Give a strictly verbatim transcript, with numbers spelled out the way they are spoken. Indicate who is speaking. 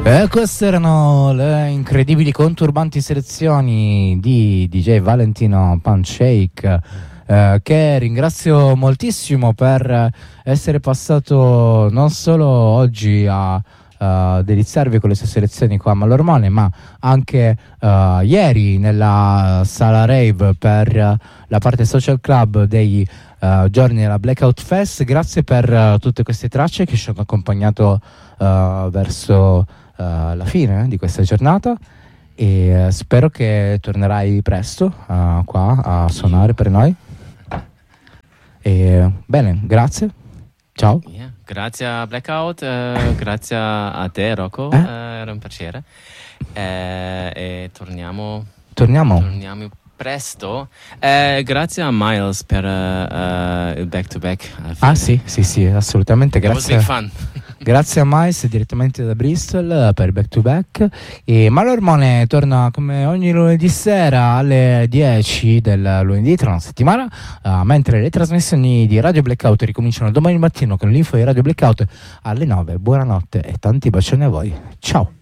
Speaker 1: E queste erano le incredibili conturbanti selezioni di D J Valentino Punshake, eh, che ringrazio moltissimo per essere passato non solo oggi a uh, deliziarvi con le sue selezioni qua a Malormone, ma anche uh, ieri nella sala rave per la parte social club dei uh, giorni della Blackout Fest. Grazie per uh, tutte queste tracce che ci hanno accompagnato uh, verso Uh, la fine di questa giornata, e uh, spero che tornerai presto uh, qua a suonare per noi. E bene, grazie, ciao.
Speaker 2: Yeah. Grazie a Blackout, uh, grazie a te Rocco,
Speaker 1: eh?
Speaker 2: uh, era un piacere, eh, e torniamo
Speaker 1: torniamo
Speaker 2: torniamo presto. Eh, grazie a Miles per uh, uh, il back to back.
Speaker 1: Ah sì, sì, sì, assolutamente. Grazie.
Speaker 2: It was big fun.
Speaker 1: Grazie a Miles direttamente da Bristol per Back to Back. E Malormone torna come ogni lunedì sera alle dieci del lunedì tra una settimana, uh, mentre le trasmissioni di Radio Blackout ricominciano domani mattino con l'info di Radio Blackout alle nove. Buonanotte e tanti bacioni a voi. Ciao.